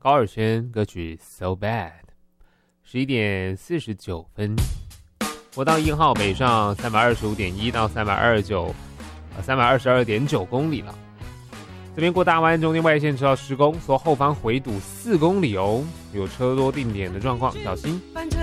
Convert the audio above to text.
高尔宣歌曲 So Bad。 11点49分，国道1号北上 325.1 到322.9公里了。这边过大湾中间外线车道施工，所后方回堵4公里哦，有车多定点的状况，小心。